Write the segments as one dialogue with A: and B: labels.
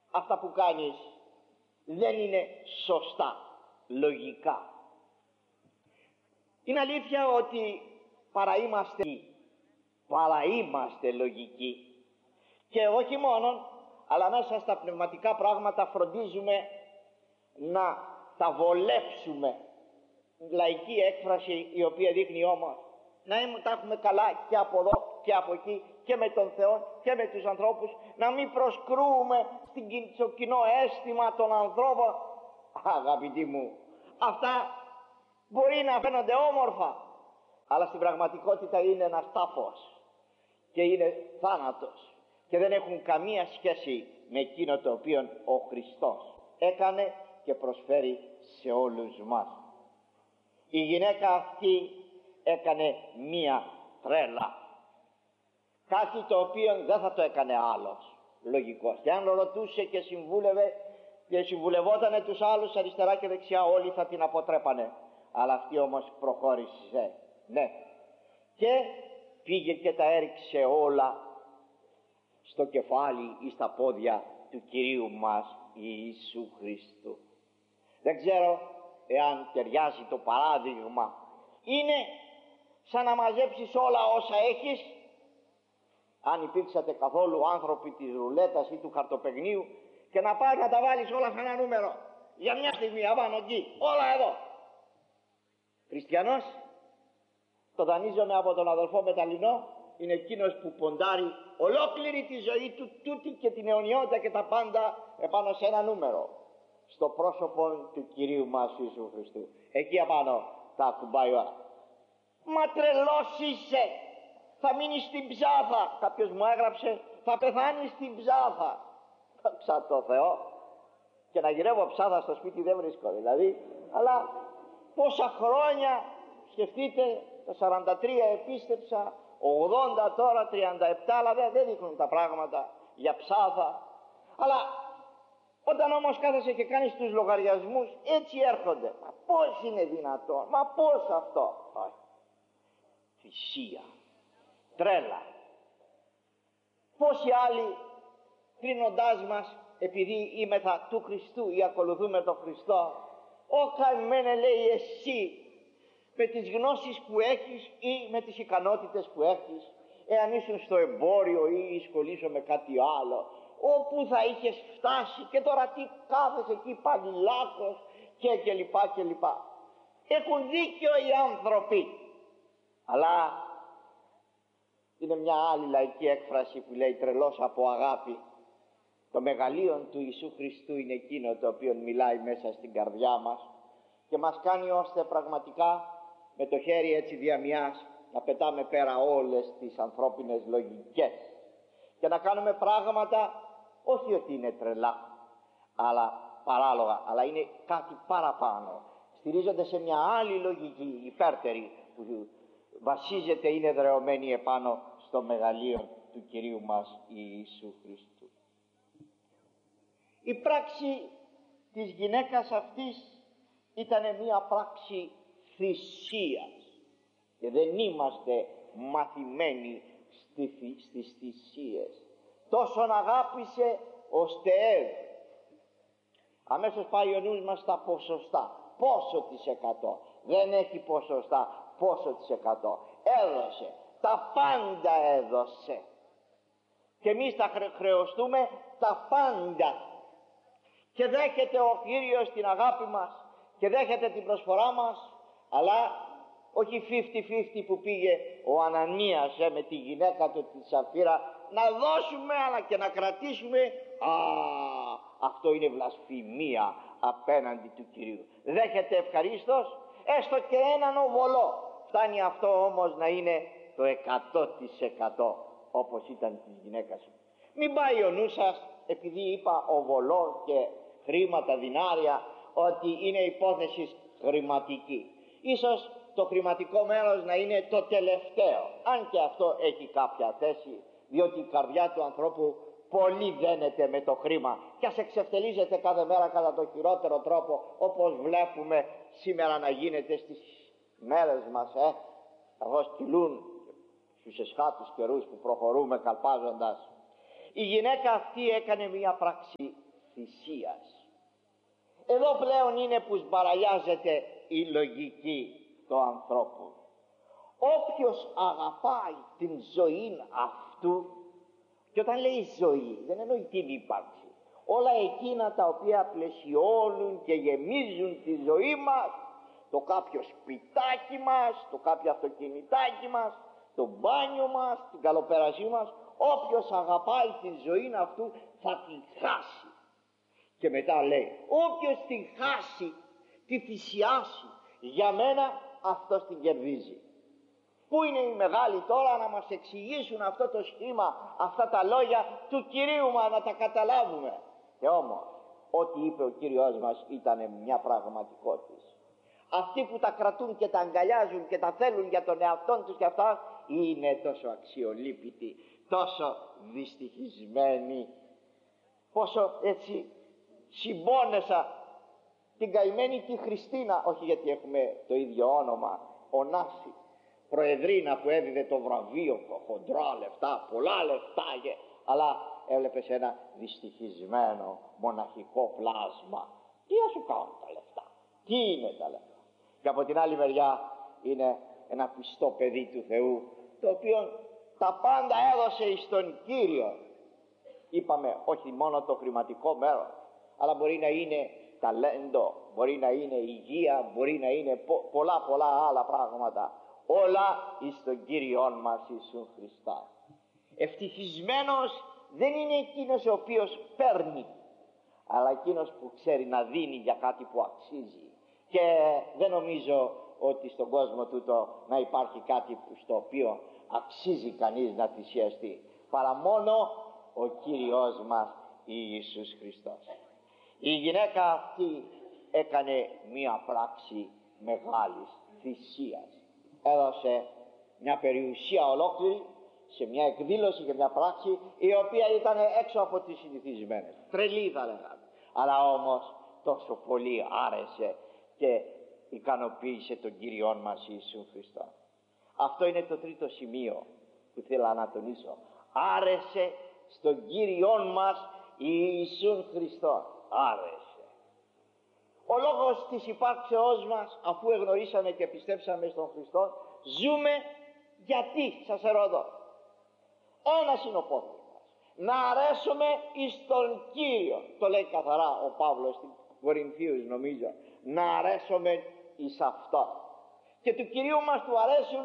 A: αυτά που κάνεις δεν είναι σωστά, λογικά. Είναι αλήθεια ότι παραείμαστε λογικοί, και όχι μόνον, αλλά μέσα στα πνευματικά πράγματα φροντίζουμε να τα βολέψουμε. Λαϊκή έκφραση, η οποία δείχνει όμως να τα έχουμε καλά και από εδώ και από εκεί, και με τον Θεό και με τους ανθρώπους, να μην προσκρούμε στο κοινό αίσθημα των ανθρώπων. Αγαπητοί μου, αυτά μπορεί να φαίνονται όμορφα, αλλά στην πραγματικότητα είναι ένας τάφος και είναι θάνατος, και δεν έχουν καμία σχέση με εκείνο το οποίο ο Χριστός έκανε και προσφέρει σε όλους μας. Η γυναίκα αυτή έκανε μία τρέλα, κάτι το οποίο δεν θα το έκανε άλλος λογικός, και αν ρωτούσε και συμβούλευε και συμβουλευότανε τους άλλους αριστερά και δεξιά, όλοι θα την αποτρέπανε, αλλά αυτή όμως προχώρησε, ναι, και πήγε και τα έριξε όλα στο κεφάλι ή στα πόδια του Κυρίου μας Ιησού Χριστού. Δεν ξέρω εάν ταιριάζει το παράδειγμα. Είναι σαν να μαζέψεις όλα όσα έχεις, αν υπήρξατε καθόλου άνθρωποι της ρουλέτας ή του χαρτοπαιγνίου, και να πάρεις να τα βάλεις όλα σε ένα νούμερο για μια στιγμή, απάνω εκεί, όλα εδώ. Χριστιανός, το δανείζομαι από τον αδελφό Μεταλλινό, είναι εκείνος που ποντάρει ολόκληρη τη ζωή του τούτη και την αιωνιότητα και τα πάντα επάνω σε ένα νούμερο, στο πρόσωπο του Κυρίου μας Ιησού Χριστού. Εκεί απάνω τα ακουμπάει όλα. Μα τρελός είσαι, θα μείνεις στην ψάθα. Κάποιος μου έγραψε, θα πεθάνεις στην ψάθα. Δόξα τω Θεώ, και να γυρεύω ψάθα στο σπίτι δεν βρίσκω δηλαδή, αλλά πόσα χρόνια, σκεφτείτε, τα 43 επίστεψα, 80 τώρα, 37, αλλά δεν δείχνουν τα πράγματα για ψάθα. Αλλά όταν όμως κάθεσαι και κάνεις τους λογαριασμούς, έτσι έρχονται. Μα πώς είναι δυνατόν, μα πώς αυτό? Θυσία, τρέλα. Πόσοι άλλοι κρίνοντάς μας, επειδή είμεθα του Χριστού ή ακολουθούμε τον Χριστό, καημένε, λέει, εσύ με τις γνώσεις που έχεις ή με τις ικανότητες που έχεις, εάν ήσουν στο εμπόριο ή σχολήσω με κάτι άλλο, όπου θα είχες φτάσει, και τώρα τι κάθεσαι εκεί πανηλάκος και λοιπά και λοιπά. Έχουν δίκιο οι άνθρωποι, αλλά είναι μια άλλη λαϊκή έκφραση που λέει τρελός από αγάπη. Το μεγαλείο του Ιησού Χριστού είναι εκείνο το οποίο μιλάει μέσα στην καρδιά μας και μας κάνει ώστε πραγματικά με το χέρι έτσι διαμιάς να πετάμε πέρα όλες τις ανθρώπινες λογικές και να κάνουμε πράγματα όχι ότι είναι τρελά, αλλά παράλογα, αλλά είναι κάτι παραπάνω. Στηρίζονται σε μια άλλη λογική υπέρτερη που βασίζεται, είναι δρεωμένη επάνω στο μεγαλείο του Κυρίου μας Ιησού Χριστού. Η πράξη της γυναίκας αυτής ήταν μια πράξη θυσίας και δεν είμαστε μαθημένοι στις θυσίες. Τόσον αγάπησε ώστε έδωσε. Αμέσως πάει ο νους μας στα ποσοστά. Πόσο της εκατό? Δεν έχει ποσοστά. Πόσο της εκατό? Έδωσε. Τα πάντα έδωσε. Και εμείς θα χρεωστούμε τα πάντα. Και δέχεται ο Κύριος την αγάπη μας και δέχεται την προσφορά μας, αλλά όχι 50-50 που πήγε ο Ανανίας με τη γυναίκα του τη Σαφίρα, να δώσουμε αλλά και να κρατήσουμε. Αυτό είναι βλασφημία απέναντι του Κυρίου. Δέχεται ευχαρίστως έστω και έναν οβολό. Φτάνει αυτό όμως να είναι το 100% όπως ήταν της γυναίκας. Μην πάει ο νους σας, επειδή είπα οβολό και χρήματα, δινάρια, ότι είναι υπόθεση χρηματική. Ίσως το χρηματικό μέρος να είναι το τελευταίο, αν και αυτό έχει κάποια θέση, διότι η καρδιά του ανθρώπου πολύ δένεται με το χρήμα και ας εξευτελίζεται κάθε μέρα κατά το χειρότερο τρόπο, όπως βλέπουμε σήμερα να γίνεται στις μέρες μας, καθώς κυλούν στους εσχάτους καιρούς που προχωρούμε καλπάζοντας. Η γυναίκα αυτή έκανε μία πράξη θυσίας. Εδώ πλέον είναι που σμπαραλιάζεται η λογική του ανθρώπου. Όποιος αγαπάει την ζωή αυτού, και όταν λέει ζωή δεν εννοεί την ύπαρξη, όλα εκείνα τα οποία πλαισιώνουν και γεμίζουν τη ζωή μας, το κάποιο σπιτάκι μας, το κάποιο αυτοκινητάκι μας, το μπάνιο μας, την καλοπέρασή μας, όποιος αγαπάει τη ζωή αυτού θα την χάσει. Και μετά λέει, όποιος την χάσει, τη θυσιάσει, για μένα αυτός την κερδίζει. Πού είναι οι μεγάλοι τώρα να μας εξηγήσουν αυτό το σχήμα, αυτά τα λόγια του Κυρίου μας, να τα καταλάβουμε. Και όμως ό,τι είπε ο Κύριος μας ήταν μια πραγματικότητα. Αυτοί που τα κρατούν και τα αγκαλιάζουν και τα θέλουν για τον εαυτόν τους και αυτά, είναι τόσο αξιολύπητοι, τόσο δυστυχισμένοι. Πόσο έτσι συμπόνεσα την καημένη τη Χριστίνα, όχι γιατί έχουμε το ίδιο όνομα, Ωνάση, προεδρίνα που έδιδε το βραβείο, χοντρά λεφτά, πολλά λεφτά, αλλά έβλεπες ένα δυστυχισμένο μοναχικό πλάσμα. Τι θα σου κάνουν τα λεφτά, τι είναι τα λεφτά? Και από την άλλη μεριά είναι ένα πιστό παιδί του Θεού, το οποίο τα πάντα έδωσε εις τον Κύριο. Είπαμε όχι μόνο το χρηματικό μέρος, αλλά μπορεί να είναι ταλέντο, μπορεί να είναι υγεία, μπορεί να είναι πολλά άλλα πράγματα. Όλα εις τον Κύριον μας Ιησού Χριστά. Ευτυχισμένος δεν είναι εκείνος ο οποίος παίρνει, αλλά εκείνος που ξέρει να δίνει για κάτι που αξίζει. Και δεν νομίζω ότι στον κόσμο τούτο να υπάρχει κάτι στο οποίο αξίζει κανείς να θυσιαστεί, παρά μόνο ο Κύριος μας Ιησούς Χριστός. Η γυναίκα αυτή έκανε μία πράξη μεγάλης θυσίας. Έδωσε μια περιουσία ολόκληρη σε μια εκδήλωση και μια πράξη η οποία ήταν έξω από τις συνηθισμένες. Τρελή θα λέγαμε. Αλλά όμως τόσο πολύ άρεσε και ικανοποίησε τον Κύριον μας Ιησού Χριστό. Αυτό είναι το τρίτο σημείο που θέλω να τονίσω. Άρεσε στον Κύριον μας Ιησού Χριστό. Άρεσε. Ο λόγος της υπάρξεώς μας, αφού εγνωρίσαμε και πιστέψαμε στον Χριστό, ζούμε γιατί, σας ερωτώ. Ένας είναι ο πόθος μας. Να αρέσουμε εις τον Κύριο. Το λέει καθαρά ο Παύλος στην Κορινθίους, νομίζω. Να αρέσουμε εις αυτό. Και του Κυρίου μας του αρέσουν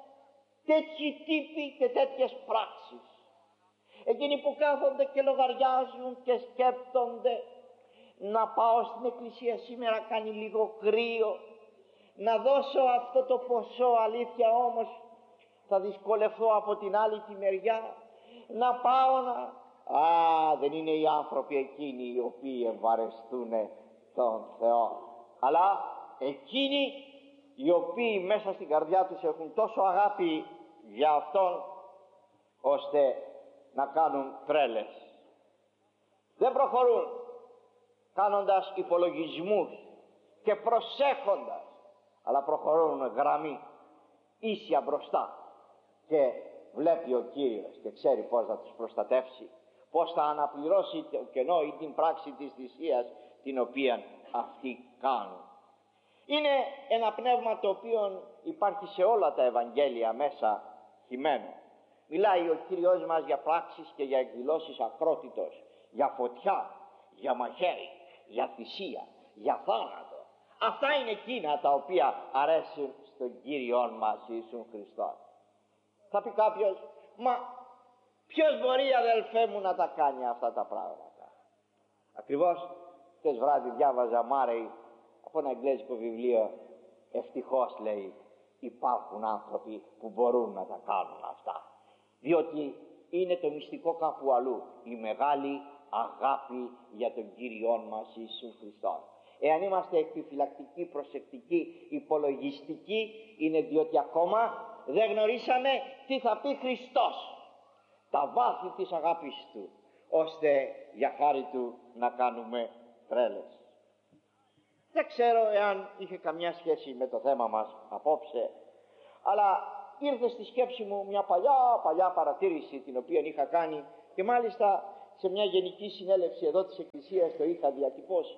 A: τέτοιοι τύποι και τέτοιες πράξεις. Εκείνοι που κάθονται και λογαριάζουν και σκέπτονται, να πάω στην εκκλησία σήμερα, κάνει λίγο κρύο, να δώσω αυτό το ποσό, αλήθεια όμως θα δυσκολευτώ από την άλλη τη μεριά, να πάω να... δεν είναι οι άνθρωποι εκείνοι οι οποίοι ευαρεστούν τον Θεό, αλλά εκείνοι οι οποίοι μέσα στην καρδιά τους έχουν τόσο αγάπη για Αυτόν, ώστε να κάνουν τρέλες. Δεν προχωρούν κάνοντας υπολογισμούς και προσέχοντας, αλλά προχωρούν γραμμή ίσια μπροστά, και βλέπει ο Κύριος και ξέρει πώς θα τους προστατεύσει, πώς θα αναπληρώσει το κενό ή την πράξη της θυσίας την οποία αυτοί κάνουν. Είναι ένα πνεύμα το οποίο υπάρχει σε όλα τα Ευαγγέλια μέσα χυμένο. Μιλάει ο Κύριος μας για πράξεις και για εκδηλώσεις ακρότητος, για φωτιά, για μαχαίρι, για θυσία, για θάνατο. Αυτά είναι εκείνα τα οποία αρέσουν στον Κύριον μας Ιησού Χριστό. Θα πει κάποιος, μα ποιος μπορεί, αδελφέ μου, να τα κάνει αυτά τα πράγματα? Ακριβώς χτες βράδυ διάβαζα Μάρεϊ από ένα εγγλέζικο βιβλίο. Ευτυχώς, λέει, υπάρχουν άνθρωποι που μπορούν να τα κάνουν αυτά, διότι είναι το μυστικό κάπου αλλού, η μεγάλη αγάπη για τον Κύριον μας Ιησού Χριστό. Εάν είμαστε επιφυλακτικοί, προσεκτικοί, υπολογιστικοί, είναι διότι ακόμα δεν γνωρίσαμε τι θα πει Χριστός, τα βάθη της αγάπης Του, ώστε για χάρη Του να κάνουμε τρέλες. Δεν ξέρω εάν είχε καμιά σχέση με το θέμα μας απόψε, αλλά ήρθε στη σκέψη μου μια παλιά παρατήρηση την οποία είχα κάνει, και μάλιστα σε μια γενική συνέλευση εδώ της Εκκλησίας το είχα διατυπώσει.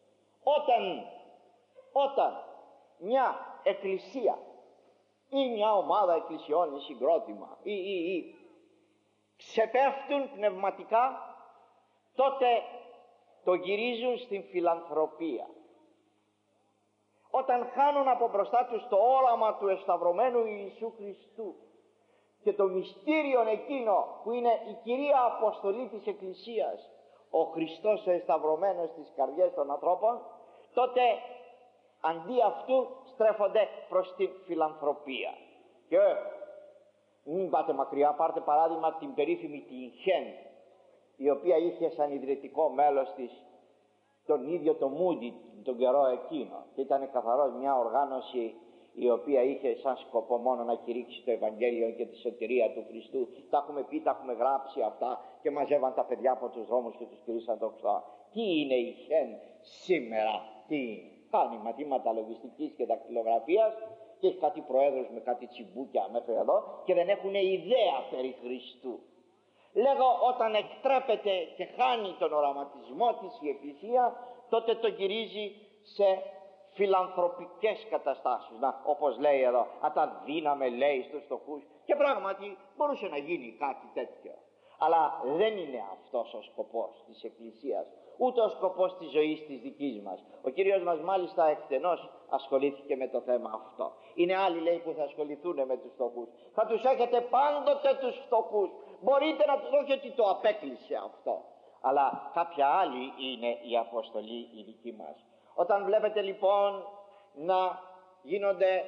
A: Όταν μια εκκλησία ή μια ομάδα εκκλησιών ή συγκρότημα ή ξεπέφτουν πνευματικά, τότε το γυρίζουν στην φιλανθρωπία. Όταν χάνουν από μπροστά τους το όραμα του εσταυρωμένου Ιησού Χριστού και το μυστήριο εκείνο που είναι η κυρία αποστολή της Εκκλησίας, ο Χριστός ο εσταυρωμένος στις καρδιές των ανθρώπων, τότε αντί αυτού στρέφονται προς την φιλανθρωπία. Και μην πάτε μακριά, πάρτε παράδειγμα την περίφημη την Χέν, η οποία είχε σαν ιδρυτικό μέλος της τον ίδιο το Μούντι τον καιρό εκείνο, και ήταν καθαρός μια οργάνωση η οποία είχε σαν σκοπό μόνο να κηρύξει το Ευαγγέλιο και τη σωτηρία του Χριστού. Τα έχουμε πει, τα έχουμε γράψει αυτά, και μαζεύαν τα παιδιά από τους δρόμους και τους κηρύσαν το Χριστό. Τι είναι η Χέν σήμερα? Τι κάνει? Μαθήματα λογιστικής και δακτυλογραφίας, και έχει κάτι προέδρους με κάτι τσιμπούκια μέχρι εδώ, και δεν έχουν ιδέα περί Χριστού. Λέγω, όταν εκτρέπεται και χάνει τον οραματισμό της η Εκκλησία, τότε το γυρίζει σε φιλανθρωπικές καταστάσεις. Να, όπως λέει εδώ, τα δίναμε, λέει, στους φτωχούς, και πράγματι μπορούσε να γίνει κάτι τέτοιο. Αλλά δεν είναι αυτός ο σκοπός της Εκκλησίας, ούτε ο σκοπός της ζωής της δικής μας. Ο Κύριος μας μάλιστα εκτενώς ασχολήθηκε με το θέμα αυτό. Είναι άλλοι, λέει, που θα ασχοληθούν με τους φτωχούς. Θα τους έχετε πάντοτε τους φτωχούς. Μπορείτε να τους, όχι ότι το απέκλεισε αυτό, αλλά κάποια άλλη είναι η αποστολή η δική μας. Όταν βλέπετε λοιπόν να γίνονται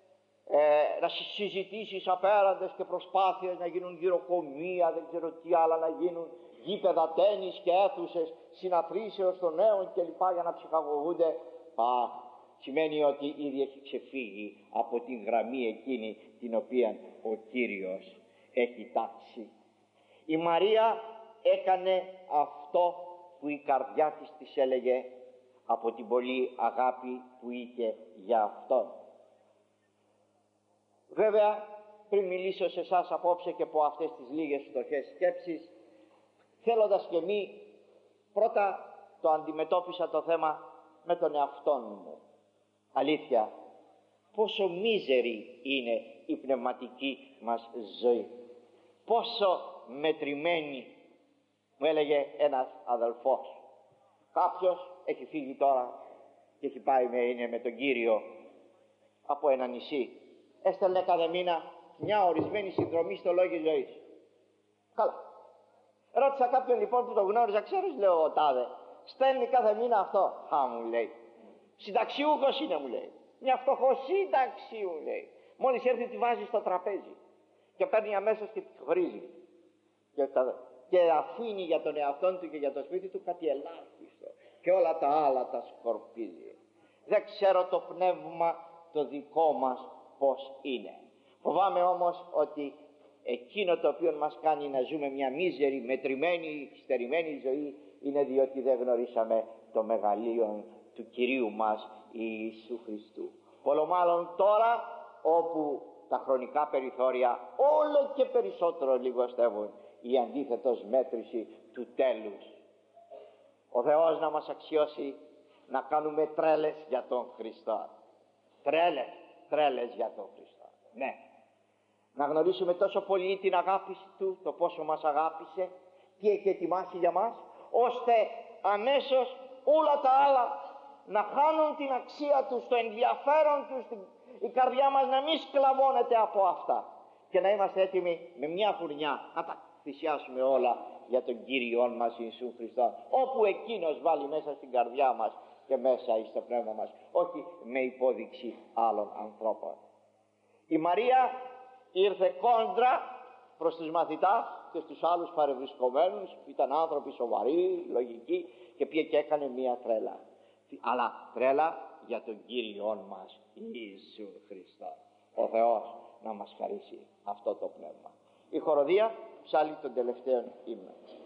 A: συζητήσεις απέραντες και προσπάθειες να γίνουν γυροκομεία, δεν ξέρω τι άλλα να γίνουν, γήπεδα τένις και αίθουσες συναθρήσεως των νέων κλπ, για να ψυχαγωγούνται, σημαίνει ότι ήδη έχει ξεφύγει από την γραμμή εκείνη την οποία ο Κύριος έχει τάξει. Η Μαρία έκανε αυτό που η καρδιά της έλεγε από την πολλή αγάπη που είχε για Αυτόν. Βέβαια, πριν μιλήσω σε εσάς απόψε και από αυτές τις λίγες φτωχές σκέψεις, θέλοντας και μη, πρώτα το αντιμετώπισα το θέμα με τον εαυτόν μου. Αλήθεια, πόσο μίζερη είναι η πνευματική μας ζωή, πόσο μετρημένη. Μου έλεγε ένας αδελφός, κάποιος έχει φύγει τώρα και έχει πάει είναι με τον Κύριο από ένα νησί, έστελνε κάθε μήνα μια ορισμένη συνδρομή στο λόγιο ζωής. Καλά. Ρώτησα κάποιον λοιπόν που το γνώριζα, ξέρεις, λέω, ο τάδε στέλνει κάθε μήνα αυτό? Μου λέει, συνταξιούχος είναι, μου λέει, μια φτωχοσύνταξη, μου λέει. Μόλις έρθει τη βάζει στο τραπέζι και παίρνει αμέσως και τη χωρίζει και αφήνει για τον εαυτόν του και για το σπίτι του κάτι ελάχιστο, και όλα τα άλλα τα σκορπίζει. Δεν ξέρω το πνεύμα το δικό μας πως είναι. Φοβάμαι όμως ότι εκείνο το οποίο μας κάνει να ζούμε μια μίζερη, μετρημένη, στερημένη ζωή είναι διότι δεν γνωρίσαμε το μεγαλείο του Κυρίου μας Ιησού Χριστού. Πολλομάλλον τώρα, όπου τα χρονικά περιθώρια όλο και περισσότερο λιγοστεύουν, η αντίθετος μέτρηση του τέλους. Ο Θεός να μας αξιώσει να κάνουμε τρέλες για τον Χριστό. Τρέλες για τον Χριστό. Ναι. Να γνωρίσουμε τόσο πολύ την αγάπη Του, το πόσο μας αγάπησε, τι έχει ετοιμάσει για μας, ώστε αμέσως όλα τα άλλα να χάνουν την αξία τους, το ενδιαφέρον τους, η καρδιά μας να μην σκλαβώνεται από αυτά, και να είμαστε έτοιμοι με μια φουρνιά να τα θυσιάσουμε όλα για τον Κύριό μας Ιησού Χριστό, όπου Εκείνος βάλει μέσα στην καρδιά μας και μέσα στο πνεύμα μας, όχι με υπόδειξη άλλων ανθρώπων. Η Μαρία ήρθε κόντρα προς τους μαθητάς και στους άλλους παρευρισκομένους, που ήταν άνθρωποι σοβαροί, λογικοί, και πήγε και έκανε μία τρέλα. Αλλά τρέλα για τον Κύριό μας Ιησού Χριστό. Ο Θεός να μας χαρίσει αυτό το πνεύμα. Η χοροδία ψάλλει τον τελευταίο ύμνο.